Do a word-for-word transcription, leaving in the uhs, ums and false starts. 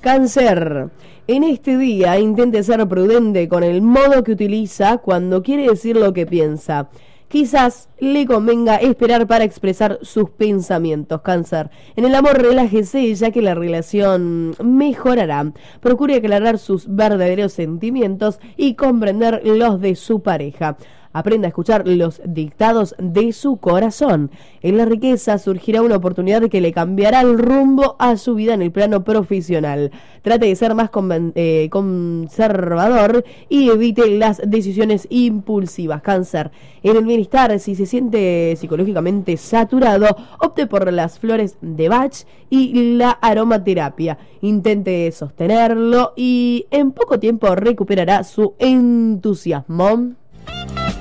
Cáncer. En este día intente ser prudente con el modo que utiliza cuando quiere decir lo que piensa. Quizás le convenga esperar para expresar sus pensamientos, Cáncer. En el amor, relájese ya que la relación mejorará. Procure aclarar sus verdaderos sentimientos y comprender los de su pareja. Aprenda a escuchar los dictados de su corazón. En la riqueza surgirá una oportunidad que le cambiará el rumbo a su vida en el plano profesional. Trate de ser más conven- eh, conservador y evite las decisiones impulsivas, Cáncer. En el bienestar, si se siente psicológicamente saturado, opte por las flores de Bach y la aromaterapia. Intente sostenerlo y en poco tiempo recuperará su entusiasmo.